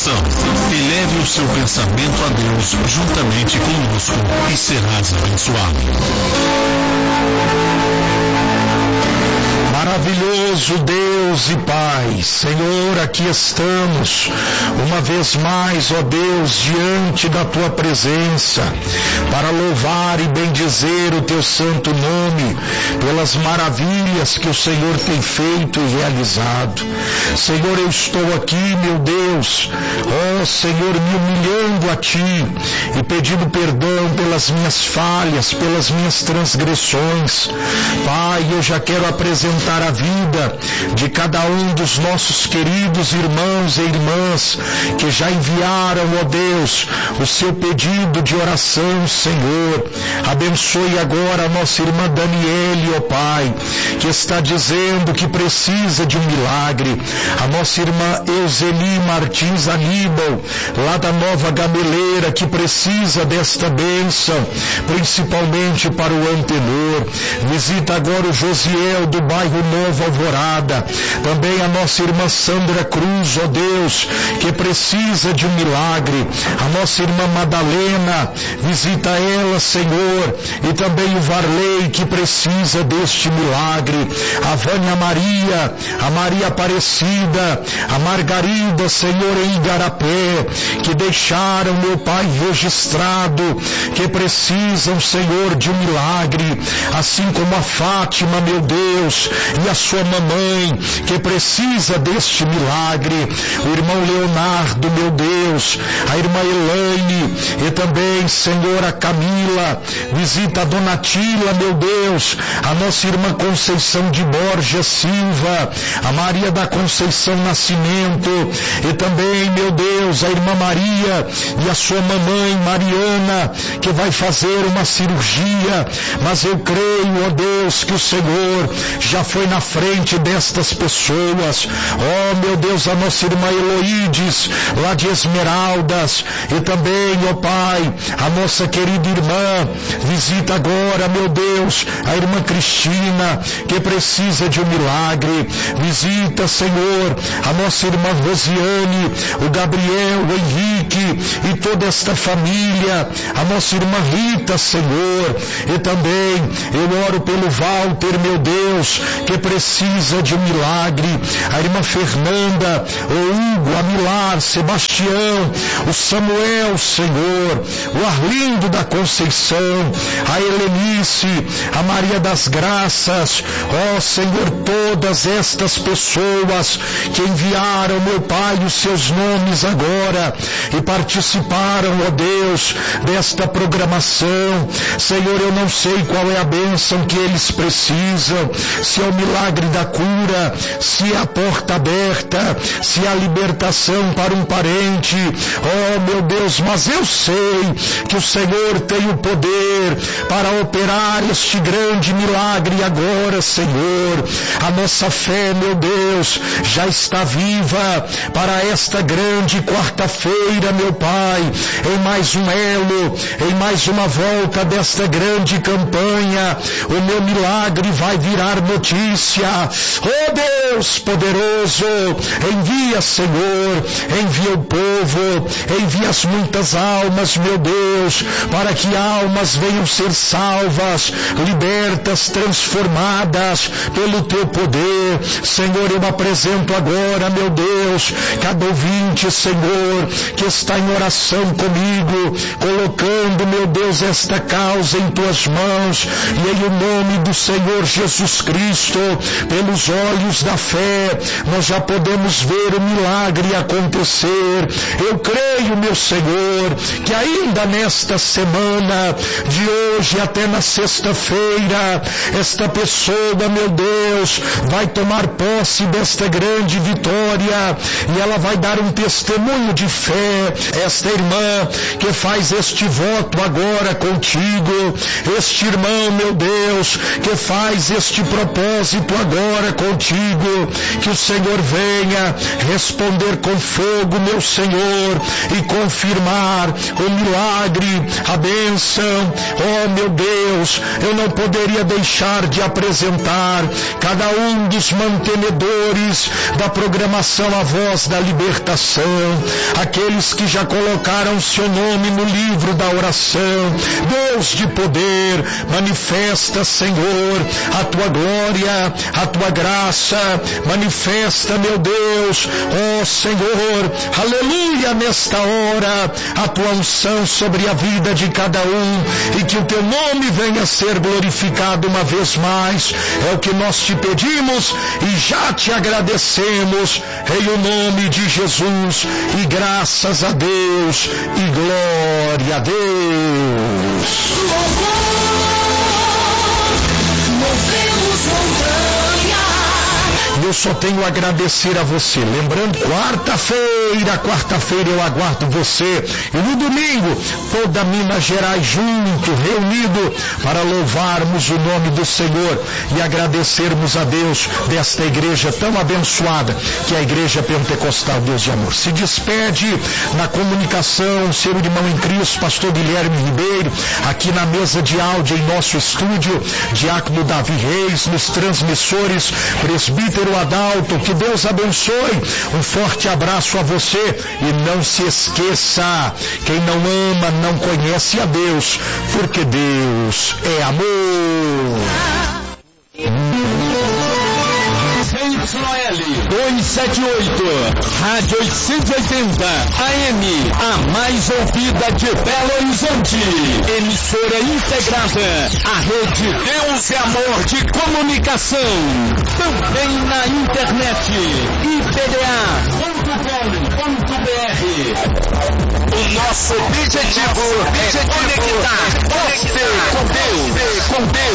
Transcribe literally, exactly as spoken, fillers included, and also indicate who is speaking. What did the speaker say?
Speaker 1: oração. Eleve o seu pensamento a Deus juntamente conosco e serás abençoado.
Speaker 2: Maravilhoso Deus e Pai, Senhor, aqui estamos, uma vez mais, ó Deus, diante da Tua presença, para louvar e bendizer o Teu santo nome, pelas maravilhas que o Senhor tem feito e realizado. Senhor, eu estou aqui, meu Deus, ó Senhor, me humilhando a Ti e pedindo perdão pelas minhas falhas, pelas minhas transgressões. Pai, eu já quero apresentar a vida de cada um dos nossos queridos irmãos e irmãs que já enviaram, ó Deus, o seu pedido de oração, Senhor. Abençoe agora a nossa irmã Daniele, ó Pai, que está dizendo que precisa de um milagre. A nossa irmã Euseli Martins Aníbal, lá da Nova Gameleira, que precisa desta bênção, principalmente para o Antenor. Visita agora o Josiel do bairro Nova Alvorada, também a nossa irmã Sandra Cruz, ó Deus, que precisa de um milagre. A nossa irmã Madalena, visita ela, Senhor, e também o Varley, que precisa deste milagre. A Vânia Maria, a Maria Aparecida, a Margarida, Senhor, em Igarapé, que deixaram, meu Pai, registrado, que precisam, Senhor, de um milagre, assim como a Fátima, meu Deus, e a sua mamãe, que precisa deste milagre, o irmão Leonardo, meu Deus, a irmã Elaine, e também, Senhor, a Camila, visita a Dona Tila, meu Deus, a nossa irmã Conceição de Borges Silva, a Maria da Conceição Nascimento, e também, meu Deus, a irmã Maria e a sua mamãe Mariana, que vai fazer uma cirurgia, mas eu creio, ó Deus, que o Senhor já foi na frente destas pessoas. Oh, meu Deus, a nossa irmã Eloídes, lá de Esmeraldas, e também, ó Pai, a nossa querida irmã, visita agora, meu Deus, a irmã Cristina, que precisa de um milagre. Visita, Senhor, a nossa irmã Rosiane, o Gabriel, o Henrique e toda esta família, a nossa irmã Rita, Senhor, e também eu oro pelo Walter, meu Deus, que precisa de um milagre, a irmã Fernanda, o Hugo, a Milar, Sebastião, o Samuel, Senhor, o Arlindo da Conceição, a Helenice, a Maria das Graças, ó Senhor, todas estas pessoas que enviaram, meu Pai, os seus nomes agora e participaram, ó Deus, desta programação. Senhor, eu não sei qual é a bênção que eles precisam, se é o milagre da cura, se é a porta aberta, se é a libertação para um parente, oh meu Deus, mas eu sei que o Senhor tem o poder para operar este grande milagre agora, Senhor. A nossa fé, meu Deus, já está viva para esta grande quarta-feira, meu Pai, em mais um elo, em mais uma volta desta grande campanha. O meu milagre vai virar notícia. Oh Deus poderoso, envia, Senhor, envia o povo, envia as muitas almas, meu Deus, para que almas venham ser salvas, libertas, transformadas pelo teu poder. Senhor, eu apresento agora, meu Deus, cada ouvinte, Senhor, que está em oração comigo, colocando, meu Deus, esta causa em tuas mãos, e em o nome do Senhor Jesus Cristo, pelos olhos da fé, nós já podemos ver o milagre acontecer. Eu creio, meu Senhor, que ainda nesta semana, de hoje até na sexta-feira, esta pessoa, meu Deus, vai tomar posse desta grande vitória, e ela vai dar um testemunho de fé. Esta irmã que faz este voto agora contigo, este irmão, meu Deus, que faz este propósito propósito agora contigo, que o Senhor venha responder com fogo, meu Senhor, e confirmar o milagre, a bênção. Oh, meu Deus, eu não poderia deixar de apresentar cada um dos mantenedores da programação A Voz da Libertação, aqueles que já colocaram seu nome no livro da oração. Deus de poder, manifesta, Senhor, a tua glória, a tua graça, manifesta, meu Deus, ó Senhor, aleluia, nesta hora, a tua unção sobre a vida de cada um, e que o teu nome venha a ser glorificado uma vez mais. É o que nós te pedimos e já te agradecemos, em o nome de Jesus, e graças a Deus, e glória a Deus.
Speaker 3: Movemos montanha.
Speaker 2: Eu só tenho a agradecer a você. Lembrando, quarta-feira, quarta-feira eu aguardo você. E no domingo, toda Minas Gerais junto, reunido, para louvarmos o nome do Senhor e agradecermos a Deus desta igreja tão abençoada, que é a Igreja Pentecostal Deus de Amor. Se despede na comunicação, seu irmão em Cristo, pastor Guilherme Ribeiro, aqui na mesa de áudio em nosso estúdio, diácono Davi Reis, nos transmissores, presbítero Adalto. Que Deus abençoe. Um forte abraço a você e não se esqueça, quem não ama não conhece a Deus, porque Deus é amor.
Speaker 4: Y L duzentos e setenta e oito, Rádio oitocentos e oitenta, A M, a mais ouvida de Belo Horizonte. Emissora integrada à Rede Deus é Amor de Comunicação. Também na internet, i p d a ponto com ponto b r. O nosso objetivo é conectar você com Deus, com Deus.